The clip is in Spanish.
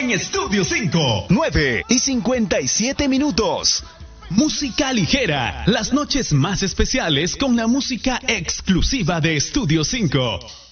en Estudio 5. 9:57. Música ligera, las noches más especiales con la música exclusiva de Estudio 5.